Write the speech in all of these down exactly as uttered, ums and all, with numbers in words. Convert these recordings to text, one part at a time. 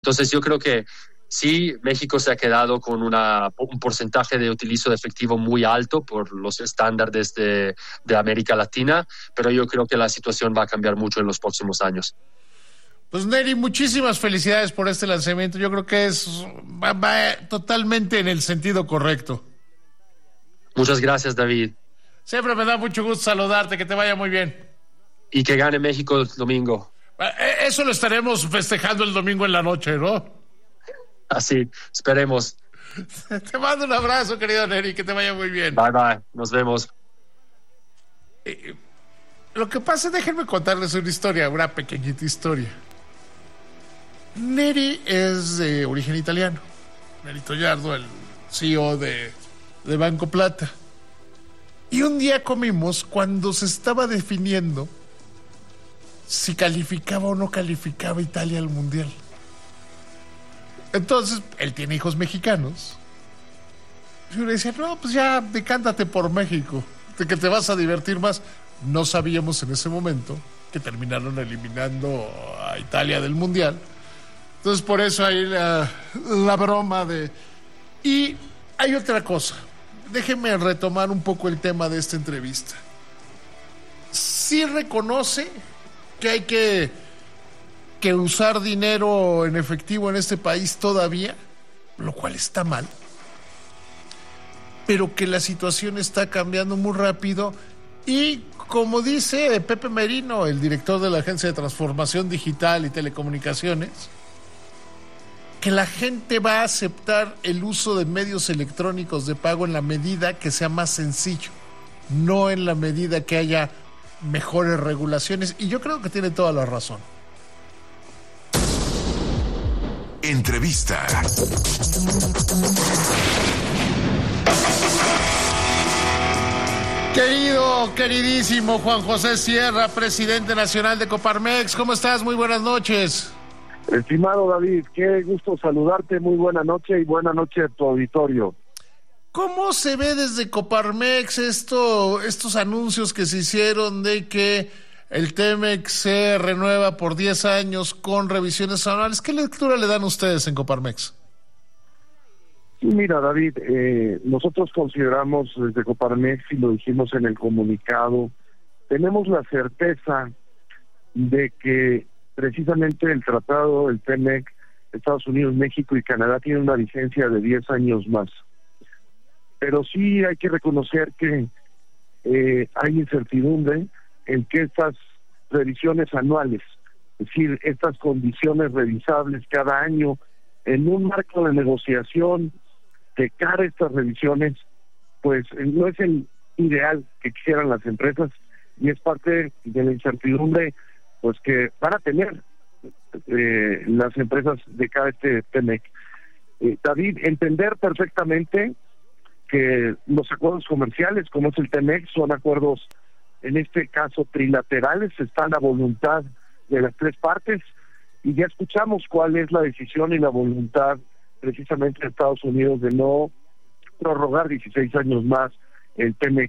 Entonces yo creo que sí, México se ha quedado con una, un porcentaje de utilizo de efectivo muy alto por los estándares de, de América Latina, pero yo creo que la situación va a cambiar mucho en los próximos años. Pues Neri, muchísimas felicidades por este lanzamiento. Yo creo que es va, va totalmente en el sentido correcto. Muchas gracias, David. Siempre me da mucho gusto saludarte, que te vaya muy bien. Y que gane México el domingo. Eso lo estaremos festejando el domingo en la noche, ¿no? Así, esperemos. Te mando un abrazo, querido Neri, que te vaya muy bien. Bye, bye, nos vemos. Eh, lo que pasa, déjenme contarles una historia, una pequeñita historia. Neri es de origen italiano. Neri Togliardo, el C E O de, de Banco Plata. Y un día comimos cuando se estaba definiendo si calificaba o no calificaba Italia al Mundial. Entonces, él tiene hijos mexicanos. Y yo le decía, no, pues ya decántate por México, de que te vas a divertir más. No sabíamos en ese momento que terminaron eliminando a Italia del Mundial. Entonces, por eso hay la, la broma de... Y hay otra cosa. Déjenme retomar un poco el tema de esta entrevista. Sí reconoce que hay que, que usar dinero en efectivo en este país todavía, lo cual está mal, pero que la situación está cambiando muy rápido y, como dice Pepe Merino, el director de la Agencia de Transformación Digital y Telecomunicaciones, que la gente va a aceptar el uso de medios electrónicos de pago en la medida que sea más sencillo, no en la medida que haya mejores regulaciones, y yo creo que tiene toda la razón. Entrevista. Querido, queridísimo Juan José Sierra, presidente nacional de Coparmex, ¿cómo estás? Muy buenas noches. Estimado David, qué gusto saludarte, muy buena noche y buena noche a tu auditorio. ¿Cómo se ve desde Coparmex esto, estos anuncios que se hicieron de que el T-MEX se renueva por diez años con revisiones anuales? ¿Qué lectura le dan ustedes en Coparmex? Sí, mira, David, eh, nosotros consideramos desde Coparmex, y lo dijimos en el comunicado, tenemos la certeza de que precisamente el tratado, el T-MEC, Estados Unidos, México y Canadá tiene una vigencia de diez años más. Pero sí hay que reconocer que eh, hay incertidumbre en que estas revisiones anuales, es decir, estas condiciones revisables cada año, en un marco de negociación de cara a estas revisiones, pues no es el ideal que quisieran las empresas y es parte de la incertidumbre pues que van a tener eh, las empresas de cara a este T-MEC. Eh, David, entender perfectamente que los acuerdos comerciales, como es el T-MEC, son acuerdos, en este caso, trilaterales, está la voluntad de las tres partes, y ya escuchamos cuál es la decisión y la voluntad precisamente de Estados Unidos de no prorrogar dieciséis años más el T-MEC.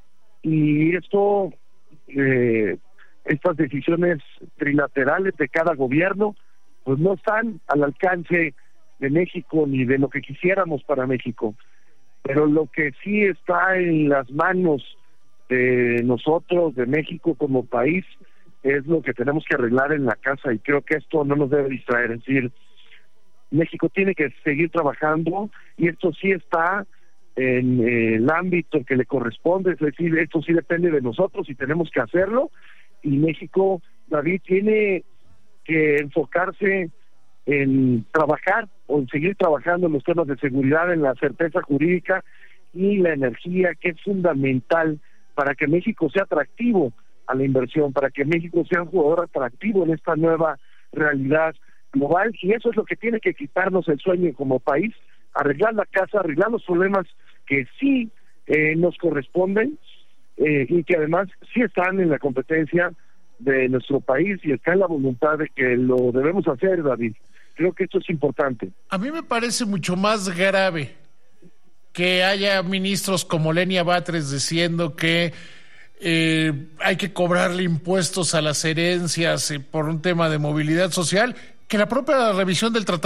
Y esto... Eh, estas decisiones trilaterales de cada gobierno, pues no están al alcance de México ni de lo que quisiéramos para México. Pero lo que sí está en las manos de nosotros, de México como país, es lo que tenemos que arreglar en la casa, y creo que esto no nos debe distraer. Es decir, México tiene que seguir trabajando, y esto sí está en eh, el ámbito que le corresponde, es decir, esto sí depende de nosotros y tenemos que hacerlo. Y México, David, tiene que enfocarse en trabajar o en seguir trabajando en los temas de seguridad, en la certeza jurídica y la energía, que es fundamental para que México sea atractivo a la inversión, para que México sea un jugador atractivo en esta nueva realidad global, y eso es lo que tiene que quitarnos el sueño como país, arreglar la casa, arreglar los problemas que sí eh, nos corresponden, Eh, y que además sí están en la competencia de nuestro país y está en la voluntad de que lo debemos hacer, David. Creo que esto es importante. A mí me parece mucho más grave que haya ministros como Lenia Batres diciendo que eh, hay que cobrarle impuestos a las herencias eh, por un tema de movilidad social, que la propia revisión del tratado